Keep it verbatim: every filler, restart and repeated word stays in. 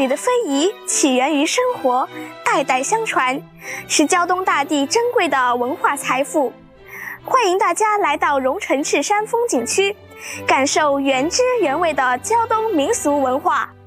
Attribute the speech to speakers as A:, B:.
A: 里的非遗起源于生活，代代相传，是胶东大地珍贵的文化财富。欢迎大家来到荣成赤山风景区，感受原汁原味的胶东民俗文化。